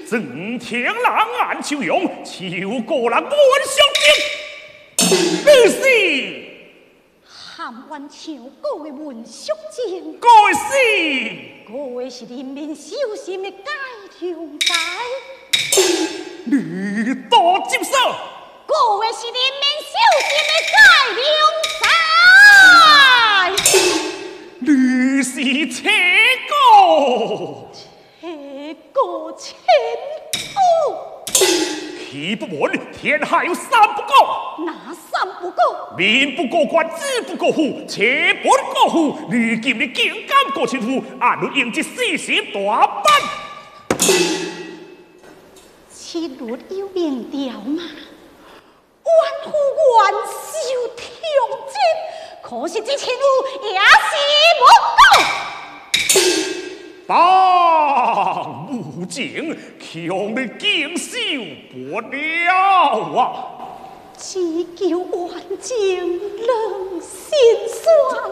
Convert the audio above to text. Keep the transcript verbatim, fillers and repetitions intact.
正天狼暗秋勇，秋过人满相惊。女士， 喊完唱歌的文淑精， 该是， 歌是人民修心的解痛台。 你多接受。 歌是人民修心的解痛台。 你是邪歌。 邪歌千古。 岂不闻天下有三不过？ 哪三不过？ 民不过官，子不过户，妾不过户。如今你竟敢过亲夫，按律应这死刑大办。 此律有明条吗？冤夫冤受痛责，可是这亲夫也是无过。 当无情，强你经受不了啊！ 只求冤情。